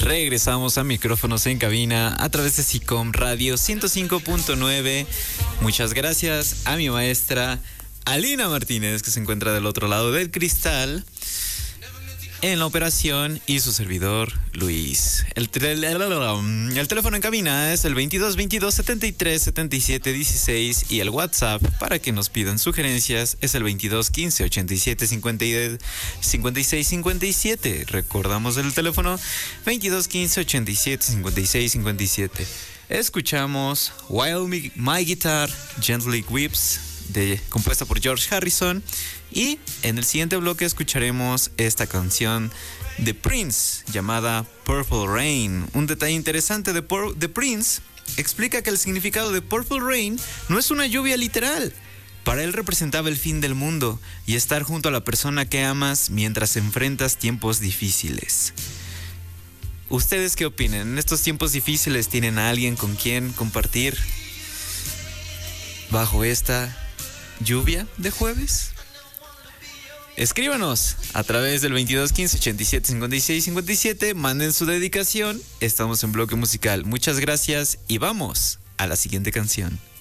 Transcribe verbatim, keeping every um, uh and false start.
Regresamos a Micrófonos en Cabina a través de SICOM Radio ciento cinco punto nueve. Muchas gracias a mi maestra Alina Martínez, que se encuentra del otro lado del cristal en la operación, y su servidor Luis. El, el teléfono en cabina es el veintidós veintidós setenta y tres setenta y siete dieciséis, y el WhatsApp para que nos pidan sugerencias es el veintidós quince ochenta y siete cincuenta y seis cincuenta y siete. Recordamos el teléfono veintidós quince ochenta y siete cincuenta y seis cincuenta y siete. Escuchamos While My Guitar Gently Weeps, de, compuesta por George Harrison, y en el siguiente bloque escucharemos esta canción de Prince llamada Purple Rain. Un detalle interesante de, Por- de Prince explica que el significado de Purple Rain no es una lluvia literal. Para él representaba el fin del mundo y estar junto a la persona que amas mientras enfrentas tiempos difíciles. ¿Ustedes qué opinan? ¿En estos tiempos difíciles tienen a alguien con quien compartir bajo esta lluvia de jueves? Escríbanos a través del veintidós quince ochenta y siete cincuenta y seis cincuenta y siete. Manden su dedicación. Estamos en bloque musical. Muchas gracias y vamos a la siguiente canción.